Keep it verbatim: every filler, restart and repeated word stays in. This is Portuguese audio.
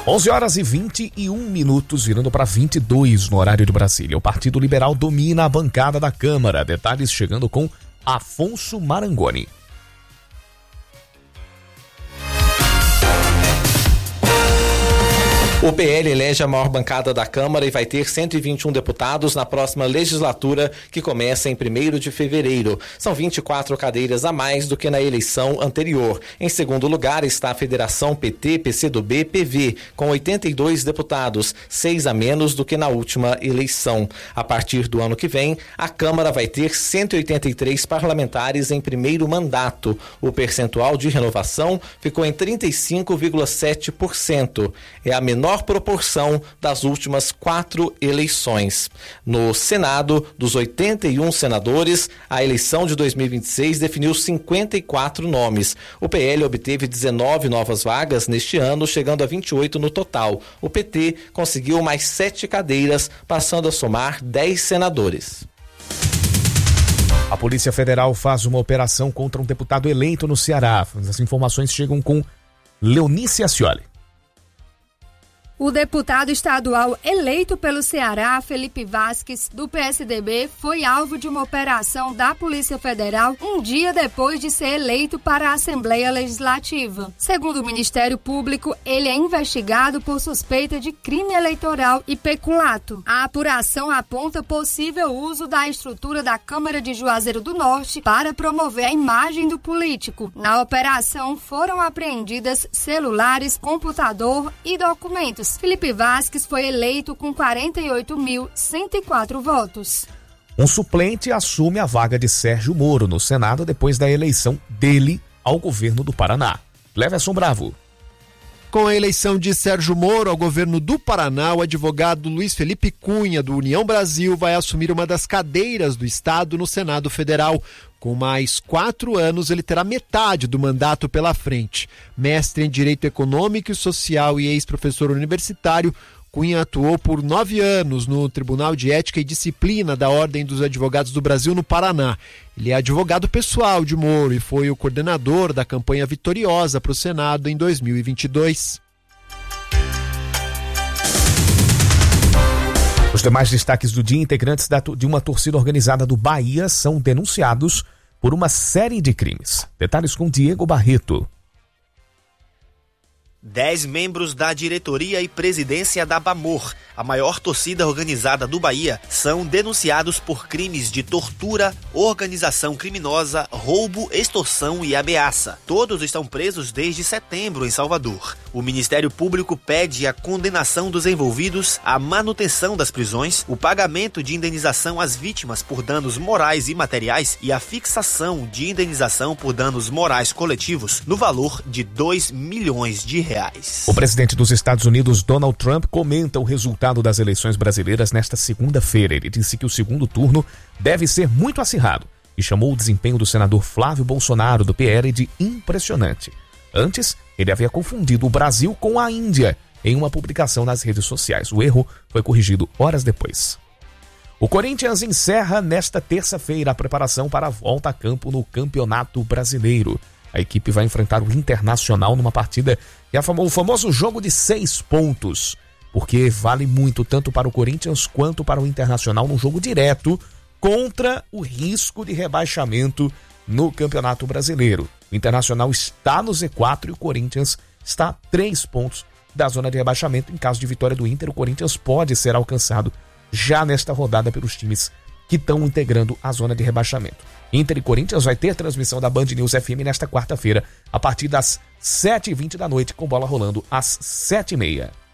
onze horas e vinte e um minutos, virando para vinte e dois no horário de Brasília. O Partido Liberal domina a bancada da Câmara. Detalhes chegando com Afonso Marangoni. O P L elege a maior bancada da Câmara e vai ter cento e vinte e um deputados na próxima legislatura, que começa em primeiro de fevereiro. São vinte e quatro cadeiras a mais do que na eleição anterior. Em segundo lugar está a Federação P T, P C do B, P V, com oitenta e dois deputados, seis a menos do que na última eleição. A partir do ano que vem, a Câmara vai ter cento e oitenta e três parlamentares em primeiro mandato. O percentual de renovação ficou em trinta e cinco vírgula sete por cento. É a menor proporção das últimas quatro eleições. No Senado, dos oitenta e um senadores, a eleição de dois mil e vinte e seis definiu cinquenta e quatro nomes. O P L obteve dezenove novas vagas neste ano, chegando a vinte e oito no total. O P T conseguiu mais sete cadeiras, passando a somar dez senadores. A Polícia Federal faz uma operação contra um deputado eleito no Ceará. As informações chegam com Leonice Ascioli. O deputado estadual eleito pelo Ceará, Felipe Vasques, do P S D B, foi alvo de uma operação da Polícia Federal um dia depois de ser eleito para a Assembleia Legislativa. Segundo o Ministério Público, ele é investigado por suspeita de crime eleitoral e peculato. A apuração aponta possível uso da estrutura da Câmara de Juazeiro do Norte para promover a imagem do político. Na operação foram apreendidas celulares, computador e documentos. Felipe Vasques foi eleito com quarenta e oito mil cento e quatro votos. Um suplente assume a vaga de Sérgio Moro no Senado depois da eleição dele ao governo do Paraná. Leverson Bravo. Com a eleição de Sérgio Moro ao governo do Paraná, o advogado Luiz Felipe Cunha, do União Brasil, vai assumir uma das cadeiras do Estado no Senado Federal. Com mais quatro anos, ele terá metade do mandato pela frente. Mestre em Direito Econômico e Social e ex-professor universitário, Cunha atuou por nove anos no Tribunal de Ética e Disciplina da Ordem dos Advogados do Brasil no Paraná. Ele é advogado pessoal de Moro e foi o coordenador da campanha vitoriosa para o Senado em dois mil e vinte e dois. Os demais destaques do dia: integrantes da, de uma torcida organizada do Bahia são denunciados por uma série de crimes. Detalhes com Diego Barreto. Dez membros da diretoria e presidência da Bamor, a maior torcida organizada do Bahia, são denunciados por crimes de tortura, organização criminosa, roubo, extorsão e ameaça. Todos estão presos desde setembro em Salvador. O Ministério Público pede a condenação dos envolvidos, a manutenção das prisões, o pagamento de indenização às vítimas por danos morais e materiais e a fixação de indenização por danos morais coletivos no valor de dois milhões de reais. O presidente dos Estados Unidos, Donald Trump, comenta o resultado das eleições brasileiras nesta segunda-feira. Ele disse que o segundo turno deve ser muito acirrado e chamou o desempenho do senador Flávio Bolsonaro, do P L, de impressionante. Antes, ele havia confundido o Brasil com a Índia em uma publicação nas redes sociais. O erro foi corrigido horas depois. O Corinthians encerra nesta terça-feira a preparação para a volta a campo no Campeonato Brasileiro. A equipe vai enfrentar o Internacional numa partida que é o famoso jogo de seis pontos, porque vale muito tanto para o Corinthians quanto para o Internacional num jogo direto contra o risco de rebaixamento no Campeonato Brasileiro. O Internacional está no Z quatro e o Corinthians está a três pontos da zona de rebaixamento. Em caso de vitória do Inter, o Corinthians pode ser alcançado já nesta rodada pelos times que estão integrando a zona de rebaixamento. Inter e Corinthians vai ter transmissão da Band News F M nesta quarta-feira, a partir das sete e vinte da noite, com bola rolando às sete e meia.